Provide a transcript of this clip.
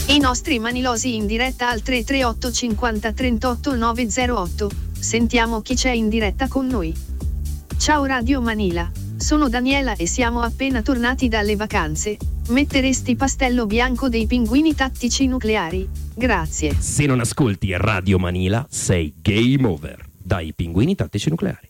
I nostri manilosi in diretta al 338 50 38 908. Sentiamo chi c'è in diretta con noi. Ciao Radio Manila, sono Daniela e siamo appena tornati dalle vacanze. Metteresti pastello bianco dei pinguini tattici nucleari? Grazie. Se non ascolti Radio Manila sei game over. Dai pinguini tattici nucleari.